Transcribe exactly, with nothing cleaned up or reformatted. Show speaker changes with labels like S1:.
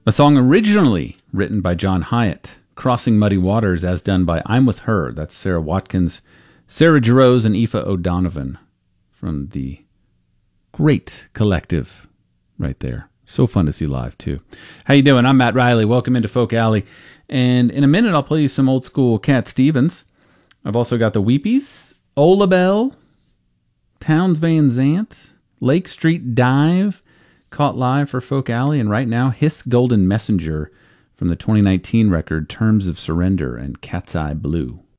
S1: A song originally written by John Hyatt, Crossing Muddy Waters, as done by I'm With Her. That's Sarah Watkins, Sarah Jarosz, and Aoife O'Donovan from the great collective right there. So fun to see live, too. How you doing? I'm Matt Riley. Welcome into Folk Alley. And in a minute, I'll play you some old school Cat Stevens. I've also got the Weepies, Ola Bell, Townes Van Zandt, Lake Street Dive, caught live for Folk Alley, and right now, Hiss Golden Messenger from the twenty nineteen record Terms of Surrender and Cat's Eye Blue.